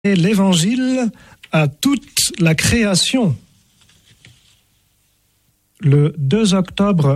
L'Évangile à toute la création. Le 2 octobre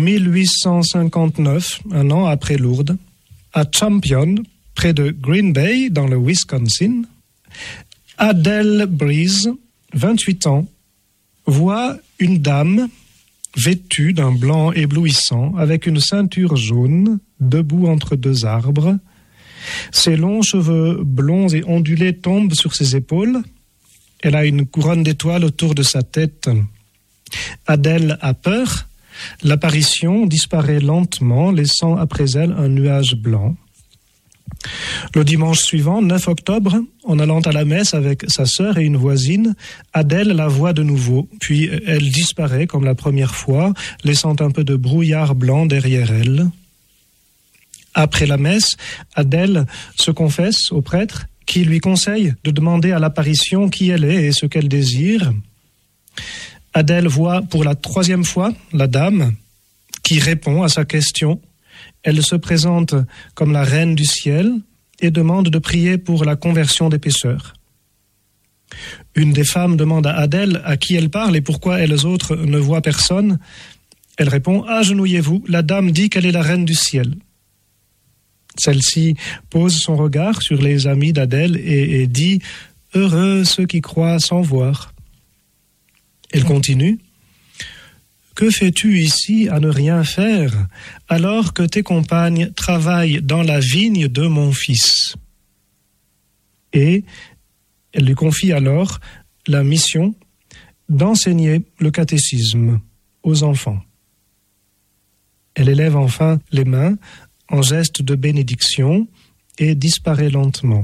1859, un an après Lourdes, à Champion, près de Green Bay, dans le Wisconsin, Adele Breeze, 28 ans, voit une dame vêtue d'un blanc éblouissant, avec une ceinture jaune, debout entre deux arbres. Ses longs cheveux blonds et ondulés tombent sur ses épaules. Elle a une couronne d'étoiles autour de sa tête. Adèle a peur. L'apparition disparaît lentement, laissant après elle un nuage blanc. Le dimanche suivant, 9 octobre, en allant à la messe avec sa sœur et une voisine, Adèle la voit de nouveau, puis elle disparaît comme la première fois, laissant un peu de brouillard blanc derrière elle. Après la messe, Adèle se confesse au prêtre qui lui conseille de demander à l'apparition qui elle est et ce qu'elle désire. Adèle voit pour la 3e fois la dame qui répond à sa question. Elle se présente comme la reine du ciel et demande de prier pour la conversion des pécheurs. Une des femmes demande à Adèle à qui elle parle et pourquoi elles autres ne voient personne. Elle répond « Agenouillez-vous, la dame dit qu'elle est la reine du ciel ». Celle-ci pose son regard sur les amis d'Adèle et dit « Heureux ceux qui croient sans voir ». Elle continue « Que fais-tu ici à ne rien faire, alors que tes compagnes travaillent dans la vigne de mon fils ?» Et elle lui confie alors la mission d'enseigner le catéchisme aux enfants. Elle élève enfin les mains en geste de bénédiction et disparaît lentement.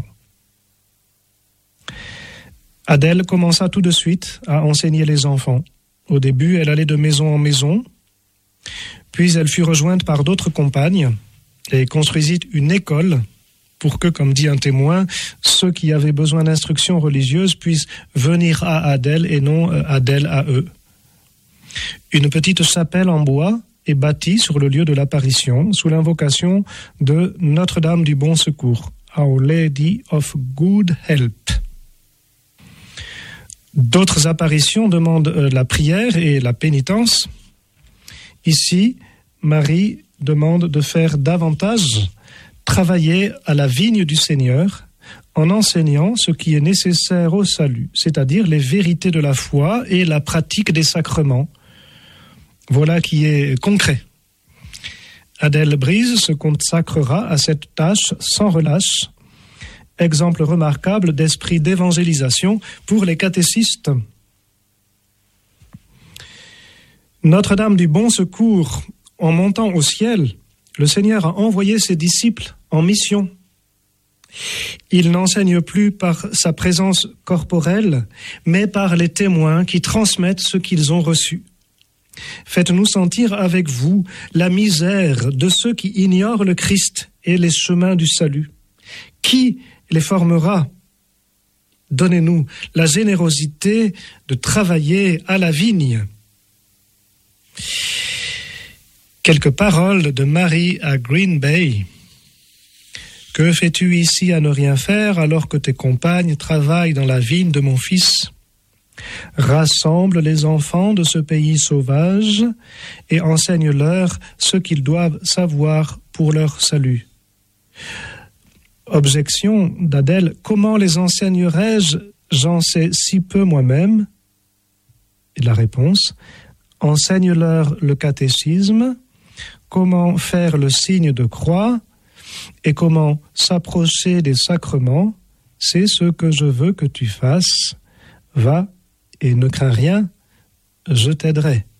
Adèle commença tout de suite à enseigner les enfants. Au début, elle allait de maison en maison, puis elle fut rejointe par d'autres compagnes et construisit une école pour que, comme dit un témoin, ceux qui avaient besoin d'instruction religieuse puissent venir à Adèle et non Adèle à eux. Une petite chapelle en bois est bâtie sur le lieu de l'apparition sous l'invocation de Notre-Dame du Bon Secours, Our Lady of Good Help. D'autres apparitions demandent la prière et la pénitence. Ici, Marie demande de faire davantage travailler à la vigne du Seigneur en enseignant ce qui est nécessaire au salut, c'est-à-dire les vérités de la foi et la pratique des sacrements. Voilà qui est concret. Adèle Breeze se consacrera à cette tâche sans relâche, exemple remarquable d'esprit d'évangélisation pour les catéchistes. Notre-Dame du Bon Secours, en montant au ciel, le Seigneur a envoyé ses disciples en mission. Il n'enseigne plus par sa présence corporelle, mais par les témoins qui transmettent ce qu'ils ont reçu. Faites-nous sentir avec vous la misère de ceux qui ignorent le Christ et les chemins du salut. Qui les formera? Donnez-nous la générosité de travailler à la vigne. Quelques paroles de Marie à Green Bay. Que fais-tu ici à ne rien faire alors que tes compagnes travaillent dans la vigne de mon fils? Rassemble les enfants de ce pays sauvage et enseigne-leur ce qu'ils doivent savoir pour leur salut. Objection d'Adèle, comment les enseignerais-je? J'en sais si peu moi-même. Et la réponse, enseigne-leur le catéchisme, comment faire le signe de croix et comment s'approcher des sacrements, c'est ce que je veux que tu fasses. Va et ne crains rien, je t'aiderai.